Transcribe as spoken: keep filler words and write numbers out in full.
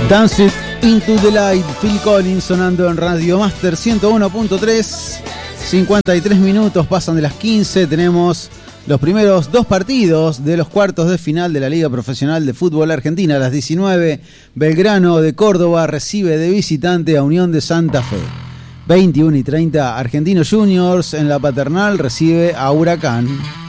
Dance It Into the Light, Phil Collins sonando en Radio Master ciento uno punto tres. cincuenta y tres minutos pasan de las quince. Tenemos los primeros dos partidos de los cuartos de final de la Liga Profesional de Fútbol Argentina. A las diecinueve, Belgrano de Córdoba recibe de visitante a Unión de Santa Fe. veintiuno y treinta, Argentinos Juniors en la Paternal recibe a Huracán.